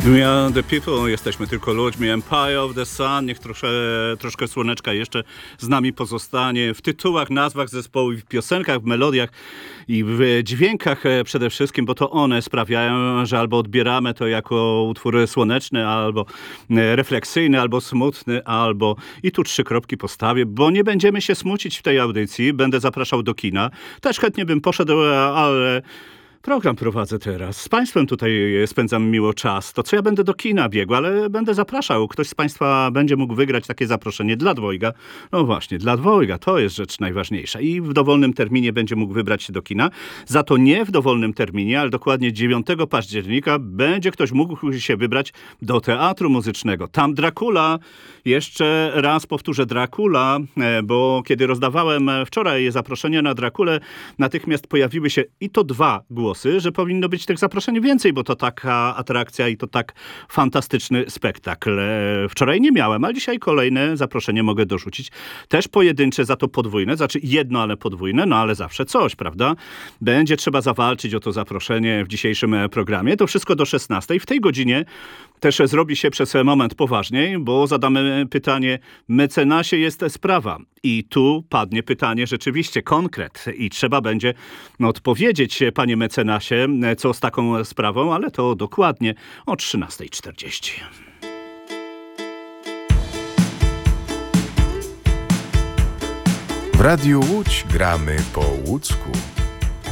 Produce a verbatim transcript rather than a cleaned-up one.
We are the people, jesteśmy tylko ludźmi. Empire of the Sun, niech trosze, troszkę słoneczka jeszcze z nami pozostanie. W tytułach, nazwach zespołów, w piosenkach, w melodiach i w dźwiękach przede wszystkim, bo to one sprawiają, że albo odbieramy to jako utwór słoneczny, albo refleksyjny, albo smutny, albo i tu trzy kropki postawię, bo nie będziemy się smucić w tej audycji. Będę zapraszał do kina. Też chętnie bym poszedł, ale... Program prowadzę teraz. Z Państwem tutaj spędzam miło czas. To co ja będę do kina biegł, ale będę zapraszał. Ktoś z Państwa będzie mógł wygrać takie zaproszenie dla dwojga. No właśnie, dla dwojga. To jest rzecz najważniejsza. I w dowolnym terminie będzie mógł wybrać się do kina. Za to nie w dowolnym terminie, ale dokładnie dziewiątego października będzie ktoś mógł się wybrać do Teatru Muzycznego. Tam Dracula. Jeszcze raz powtórzę Dracula, bo kiedy rozdawałem wczoraj zaproszenia na Draculę, natychmiast pojawiły się i to dwa głosy, że powinno być tych zaproszeń więcej, bo to taka atrakcja i to tak fantastyczny spektakl. Wczoraj nie miałem, a dzisiaj kolejne zaproszenie mogę dorzucić. Też pojedyncze, za to podwójne, znaczy jedno, ale podwójne, no ale zawsze coś, prawda? Będzie trzeba zawalczyć o to zaproszenie w dzisiejszym programie. To wszystko do szesnastej. W tej godzinie też zrobi się przez moment poważniej, bo zadamy pytanie, mecenasie jest sprawa. I tu padnie pytanie rzeczywiście, konkret. I trzeba będzie no, odpowiedzieć, panie mecenasie, co z taką sprawą, ale to dokładnie o trzynasta czterdzieści. W Radiu Łódź gramy po łódzku.